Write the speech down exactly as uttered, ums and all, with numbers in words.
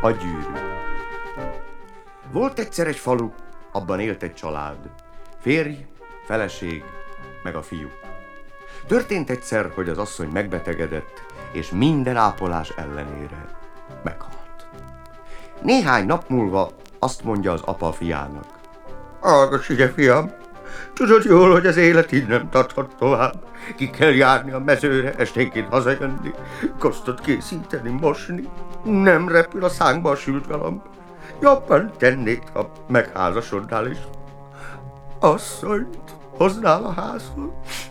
A gyűrű. Volt egyszer egy falu, abban élt egy család. Férj, feleség, meg a fiú. Történt egyszer, hogy az asszony megbetegedett, és minden ápolás ellenére meghalt. Néhány nap múlva azt mondja az apa a fiának: hallgass ide, fiam, tudod jól, hogy az élet így nem tarthat tovább. Ki kell járni a mezőre, esténként hazajönni, kosztot készíteni, mosni. Nem repül a szánkba a sült galamb. Jobban tennéd, ha megházasodnál is. Asszonyt hoznál a házhoz.